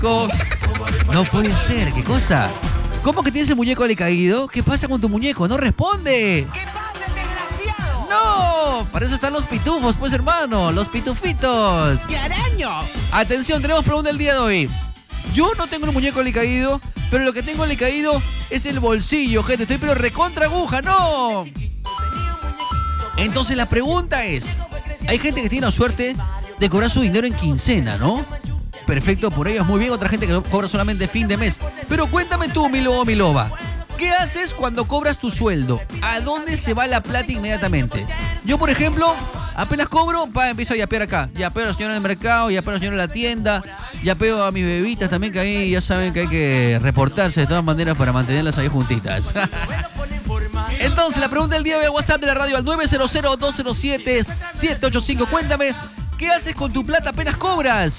No puede ser, ¿qué cosa? ¿Cómo que tienes el muñeco alicaído? ¿Qué pasa con tu muñeco? ¡No responde! ¿Qué pasa, desgraciado? ¡No! Para eso están los pitufos, pues hermano, los pitufitos. ¡Qué araño! Atención, tenemos pregunta el día de hoy. Yo no tengo el muñeco alicaído, pero lo que tengo alicaído es el bolsillo, gente. Estoy pero recontra aguja, ¡no! Entonces la pregunta es, hay gente que tiene la suerte de cobrar su dinero en quincena, ¿no? Perfecto, por ellos muy bien. Otra gente que cobra solamente fin de mes. Pero cuéntame tú, mi lobo, mi loba. ¿Qué haces cuando cobras tu sueldo? ¿A dónde se va la plata inmediatamente? Yo, por ejemplo, apenas cobro, empiezo a yapear acá. Yapeo a la señora del mercado, yapeo a la señora de la tienda, yapeo a mis bebitas también, que ahí ya saben que hay que reportarse de todas maneras para mantenerlas ahí juntitas. Entonces, la pregunta del día de WhatsApp de la radio al 900-207-785. Cuéntame, ¿qué haces con tu plata apenas cobras?